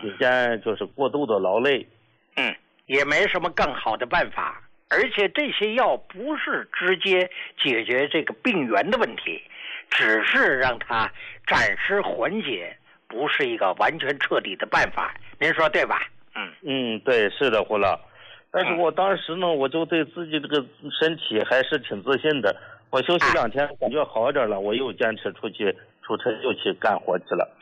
体现就是过度的劳累。 也没什么更好的办法，而且这些药不是直接解决这个病源的问题，只是让它暂时缓解，不是一个完全彻底的办法。您说对吧？ 对，是的，胡老。但是我当时呢，我就对自己这个身体还是挺自信的。我休息2天，感觉好一点了，我又坚持出车又去干活去了。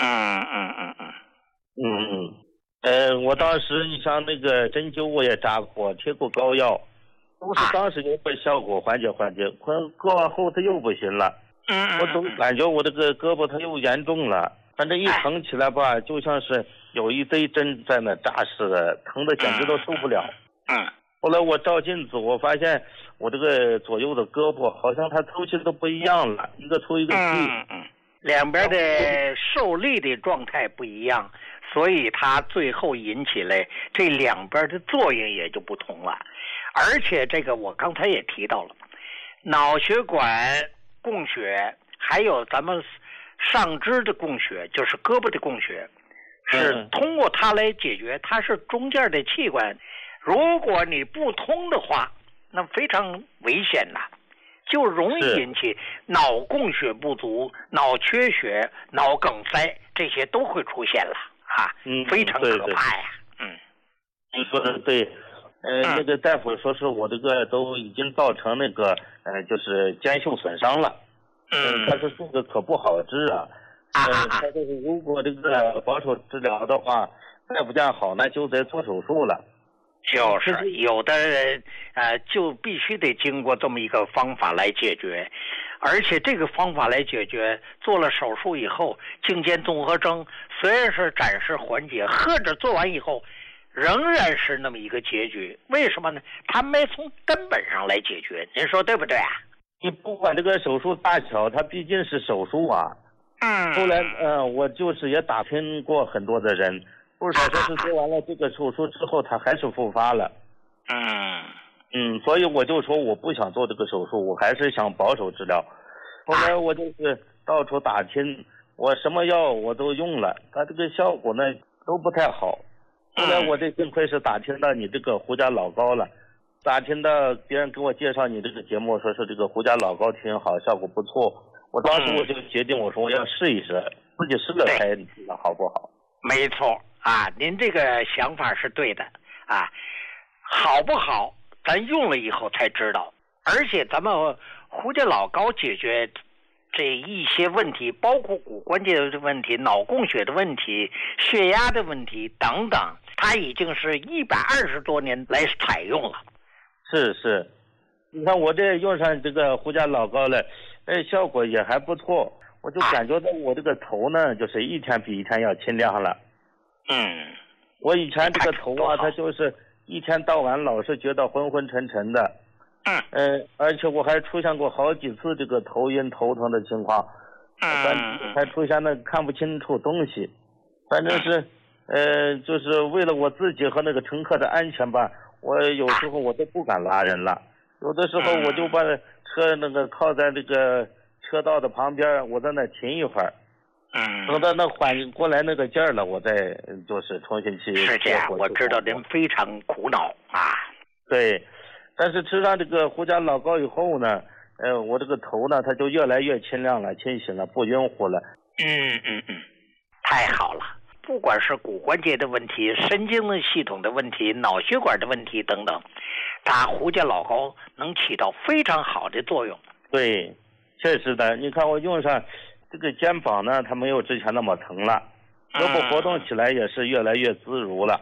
我当时你像那个针灸我也扎过，贴过膏药，都是当时有点效果，缓解，过完后它又不行了。我总感觉我这个胳膊它又严重了，反正一疼起来吧，就像是有一堆针在那扎似的，疼的简直都受不了。后来我照镜子，我发现我这个左右的胳膊好像它抽筋都不一样了，一个粗一个细。 两边的受力的状态不一样，所以它最后引起来这两边的作用也就不同了。而且这个我刚才也提到了，脑血管供血还有咱们上肢的供血，就是胳膊的供血，是通过它来解决，它是中间的器官。如果你不通的话，那非常危险呐，就容易引起脑供血不足、脑缺血、脑梗塞，这些都会出现了非常可怕呀。 你说的对，那个大夫说是我这个都已经造成那个就是肩袖损伤了。但是这个可不好治啊。他就是如果这个保守治疗的话，再不见好，那就得做手术了。 就是有的人就必须得经过这么一个方法来解决，而且这个方法来解决，做了手术以后，颈肩综合征虽然是暂时缓解，或者做完以后仍然是那么一个结局。为什么呢？他没从根本上来解决，您说对不对啊？ 你不管这个手术大小，它毕竟是手术啊。后来我就是也打听过很多的人，不少说是做完了这个手术之后，他还是复发了。所以我就说我不想做这个手术，我还是想保守治疗。后来我就是到处打听，我什么药我都用了，它这个效果呢都不太好。后来我这幸亏是打听到你这个胡家老膏了，打听到别人给我介绍你这个节目，说是这个胡家老膏挺好，效果不错。我当时我就决定，我说我要试一试，自己试了才知道好不好。 没错您这个想法是对的好不好咱用了以后才知道。而且咱们胡家老膏解决这一些问题，包括骨关节的问题、脑供血的问题、血压的问题等等，它已经是120多年来采用了。 是，你看我这用上这个胡家老膏了，效果也还不错。我就感觉到我这个头呢，就是一天比一天要清亮了。我以前这个头它就是一天到晚老是觉得昏昏沉沉的。而且我还出现过好几次这个头晕头疼的情况。还出现了看不清楚东西。反正是就是为了我自己和那个乘客的安全吧，我有时候我都不敢拉人了。有的时候我就把车那个靠在这个车道的旁边，我在那停一会儿。等到那缓过来那个劲儿了，我再就是重新去。 是这样，我知道您非常苦恼对，但是吃上这个胡家老膏以后呢，我这个头呢，它就越来越清亮了、清醒了，不晕乎了。 太好了。不管是骨关节的问题、神经系统的问题、脑血管的问题等等，它胡家老膏能起到非常好的作用。 对，确实的。你看我用上这个肩膀呢，它没有之前那么疼了，胳膊活动起来也是越来越自如了。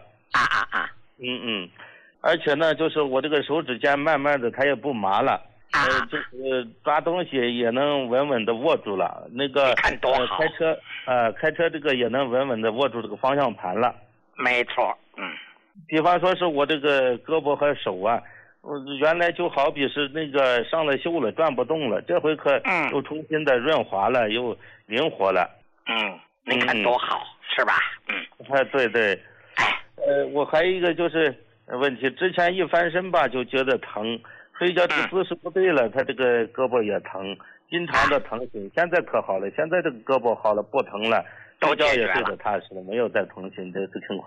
而且呢，就是我这个手指尖慢慢的它也不麻了。就是抓东西也能稳稳的握住了。那个开车这个也能稳稳的握住这个方向盘了。 没错。 比方说是我这个胳膊和手原来就好比是那个上了锈了，转不动了，这回可又重新的润滑了，又灵活了。 你看多好，是吧？ 对。我还有一个就是问题，之前一翻身吧就觉得疼，睡觉这个姿势不对了，他这个胳膊也疼，经常的疼醒。现在可好了，现在这个胳膊好了，不疼了，睡觉也睡得踏实了，没有再疼醒这个情况。